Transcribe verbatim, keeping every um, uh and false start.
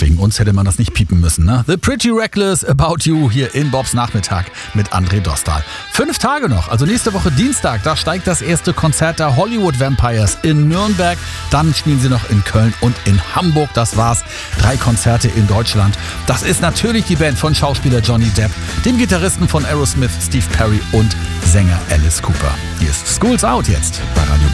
Wegen uns hätte man das nicht piepen müssen, ne? The Pretty Reckless About You hier in Bobs Nachmittag mit André Dostal. Fünf Tage noch, also nächste Woche Dienstag, da steigt das erste Konzert der Hollywood Vampires in Nürnberg. Dann spielen sie noch in Köln und in Hamburg. Das war's. Drei Konzerte in Deutschland. Das ist natürlich die Band von Schauspieler Johnny Depp, dem Gitarristen von Aerosmith Steve Perry und Sänger Alice Cooper. Hier ist School's Out jetzt bei Radio